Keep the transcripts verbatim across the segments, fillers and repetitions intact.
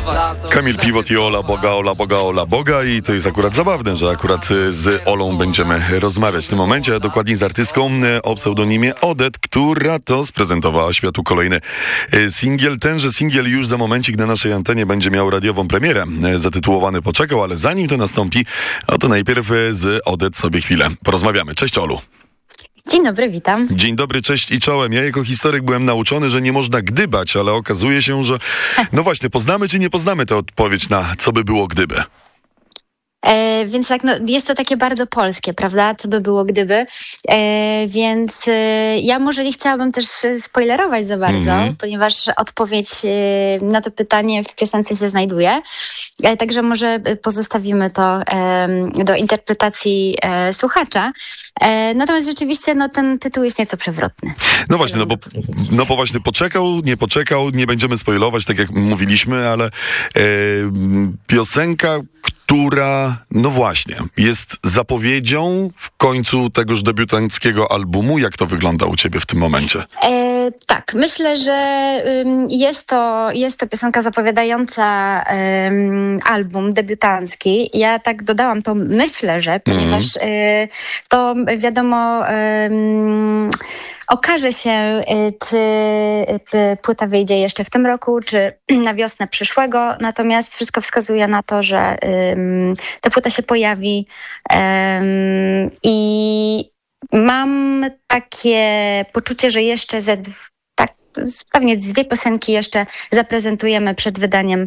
Kamil Piwot i Ola Boga, Ola Boga, Ola Boga i to jest akurat zabawne, że akurat z Olą będziemy rozmawiać w tym momencie, a dokładniej z artystką o pseudonimie Odet, która to sprezentowała światu kolejny singiel. Tenże singiel już za momencik na naszej antenie będzie miał radiową premierę, zatytułowany Poczekał, ale zanim to nastąpi, no to najpierw z Odet sobie chwilę porozmawiamy. Cześć Olu. Dzień dobry, witam. Dzień dobry, cześć i czołem. Ja jako historyk byłem nauczony, że nie można gdybać, ale okazuje się, że no właśnie, poznamy czy nie poznamy tę odpowiedź na co by było gdyby. E, więc tak, no, jest to takie bardzo polskie, prawda? Co by było gdyby. E, więc e, ja może nie chciałabym też spoilerować za bardzo, mm-hmm. ponieważ odpowiedź e, na to pytanie w piosence się znajduje. E, także może pozostawimy to e, do interpretacji e, słuchacza. E, natomiast rzeczywiście no, ten tytuł jest nieco przewrotny. No właśnie, no bo, no bo właśnie poczekał, nie poczekał, nie będziemy spoilować, tak jak mówiliśmy, ale e, piosenka, która, no właśnie, jest zapowiedzią w końcu tegoż debiutanckiego albumu. Jak to wygląda u ciebie w tym momencie? E, tak, myślę, że ym, jest, to, jest to piosenka zapowiadająca ym, album debiutancki. Ja tak dodałam to myślę, że, ponieważ mm. y, to wiadomo... Ym, Okaże się, czy płyta wyjdzie jeszcze w tym roku, czy na wiosnę przyszłego. Natomiast wszystko wskazuje na to, że um, ta płyta się pojawi um, i mam takie poczucie, że jeszcze ze tak, pewnie dwie piosenki jeszcze zaprezentujemy przed wydaniem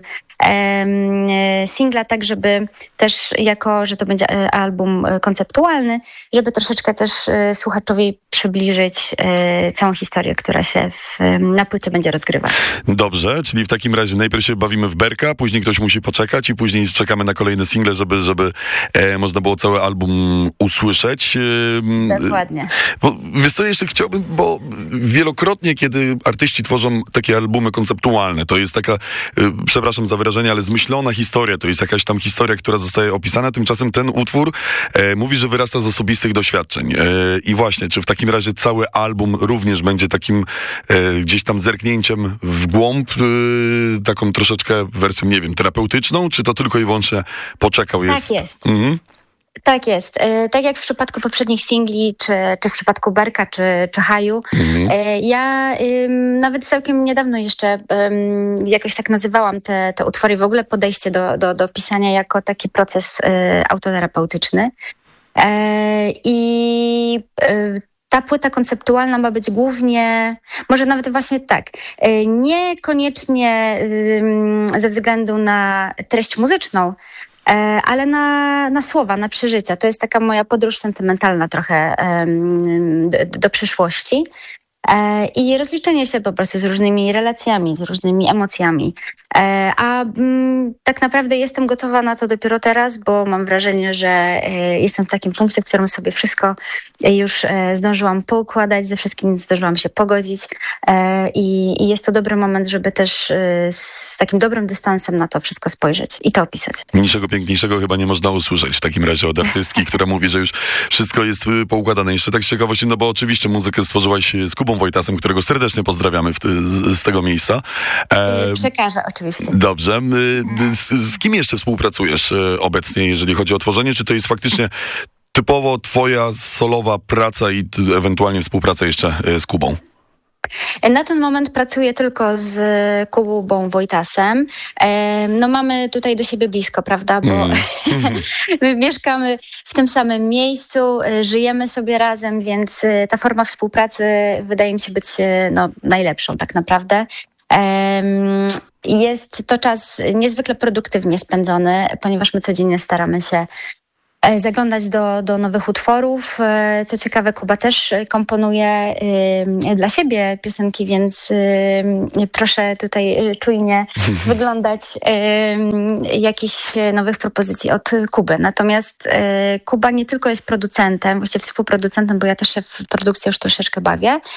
um, singla, tak żeby też jako, że to będzie album konceptualny, żeby troszeczkę też słuchaczowi przybliżyć y, całą historię, która się w, y, na płycie będzie rozgrywać. Dobrze, czyli w takim razie najpierw się bawimy w berka, później ktoś musi poczekać i później czekamy na kolejne single, żeby, żeby e, można było cały album usłyszeć. E, Dokładnie. Bo, wiesz co, jeszcze chciałbym, bo wielokrotnie, kiedy artyści tworzą takie albumy konceptualne, to jest taka, e, przepraszam za wyrażenie, ale zmyślona historia, to jest jakaś tam historia, która zostaje opisana, tymczasem ten utwór e, mówi, że wyrasta z osobistych doświadczeń. E, I właśnie, czy w takim W takim razie cały album również będzie takim e, gdzieś tam zerknięciem w głąb, e, taką troszeczkę wersją, nie wiem, terapeutyczną, czy to tylko i wyłącznie poczekał jest? Tak jest. Mhm. Tak jest. E, tak jak w przypadku poprzednich singli, czy, czy w przypadku Berka, czy, czy Haju. Mhm. E, ja e, nawet całkiem niedawno jeszcze e, jakoś tak nazywałam te, te utwory, w ogóle podejście do, do, do pisania jako taki proces e, autoterapeutyczny. E, I e, ta płyta konceptualna ma być głównie, może nawet właśnie tak, niekoniecznie ze względu na treść muzyczną, ale na, na słowa, na przeżycia. To jest taka moja podróż sentymentalna trochę do, do przyszłości. I rozliczenie się po prostu z różnymi relacjami, z różnymi emocjami. A m, tak naprawdę jestem gotowa na to dopiero teraz, bo mam wrażenie, że jestem w takim punkcie, w którym sobie wszystko już zdążyłam poukładać, ze wszystkim zdążyłam się pogodzić i, i jest to dobry moment, żeby też z takim dobrym dystansem na to wszystko spojrzeć i to opisać. Niczego piękniejszego chyba nie można usłyszeć w takim razie od artystki, która mówi, że już wszystko jest poukładane. Jeszcze tak z ciekawości, no bo oczywiście muzykę stworzyłaś z Kubą Wojtasem, którego serdecznie pozdrawiamy w, z, z tego miejsca. E, Przekażę oczywiście. Dobrze. Z, z kim jeszcze współpracujesz obecnie, jeżeli chodzi o tworzenie? Czy to jest faktycznie typowo twoja solowa praca i ewentualnie współpraca jeszcze z Kubą? Na ten moment pracuję tylko z Kubą Wojtasem. No mamy tutaj do siebie blisko, prawda, bo mm. my mieszkamy w tym samym miejscu, żyjemy sobie razem, więc ta forma współpracy wydaje mi się być no, najlepszą tak naprawdę. Jest to czas niezwykle produktywnie spędzony, ponieważ my codziennie staramy się zaglądać do, do nowych utworów. Co ciekawe, Kuba też komponuje y, dla siebie piosenki, więc y, proszę tutaj czujnie wyglądać y, jakichś nowych propozycji od Kuby. Natomiast y, Kuba nie tylko jest producentem, właściwie współproducentem, bo ja też się w produkcji już troszeczkę bawię,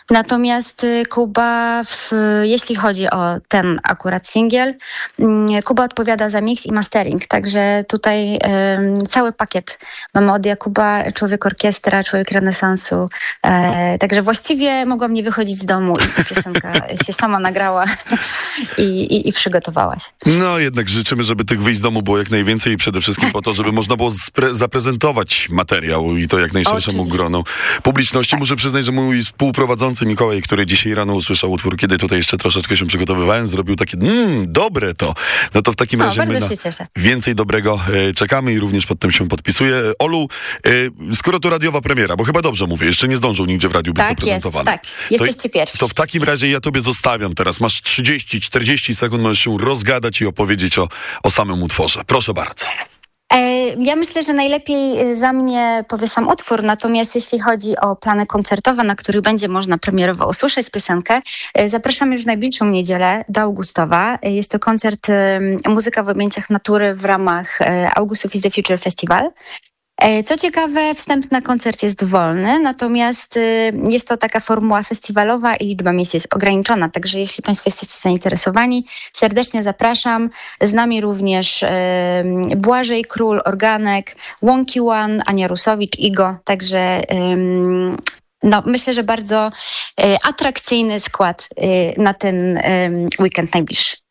Natomiast Kuba, w, jeśli chodzi o ten akurat singiel, Kuba odpowiada za mix i mastering, także tutaj um, cały pakiet mamy od Jakuba, człowiek orkiestra, człowiek renesansu, e, także właściwie mogłam nie wychodzić z domu i piosenka się sama nagrała i, i, i przygotowałaś. No jednak życzymy, żeby tych wyjść z domu było jak najwięcej i przede wszystkim po to, żeby można było spre- zaprezentować materiał i to jak najszerszemu Oczywiście. gronu publiczności. Tak. Muszę przyznać, że mój współprowadzący Mikołaj, który dzisiaj rano usłyszał utwór, kiedy tutaj jeszcze troszeczkę się przygotowywałem, zrobił takie, mmm, dobre to. No to w takim o, razie my na więcej dobrego e, czekamy i również pod tym się podpisuję. Olu, e, skoro to radiowa premiera, bo chyba dobrze mówię, jeszcze nie zdążył nigdzie w radiu być tak zaprezentowany. Jest, tak, jesteście to, pierwsi. To w takim razie ja tobie zostawiam teraz. Masz trzydzieści czterdzieści sekund, możesz się rozgadać i opowiedzieć o, o samym utworze. Proszę bardzo. Ja myślę, że najlepiej za mnie powie sam utwór, natomiast jeśli chodzi o plany koncertowe, na których będzie można premierowo usłyszeć piosenkę, zapraszam już w najbliższą niedzielę do Augustowa. Jest to koncert Muzyka w objęciach natury w ramach Augustów is the Future Festival. Co ciekawe, wstęp na koncert jest wolny, natomiast jest to taka formuła festiwalowa i liczba miejsc jest ograniczona, także jeśli Państwo jesteście zainteresowani, serdecznie zapraszam. Z nami również Błażej Król, Organek, Wonky One, Ania Rusowicz, Igo, także no, myślę, że bardzo atrakcyjny skład na ten weekend najbliższy.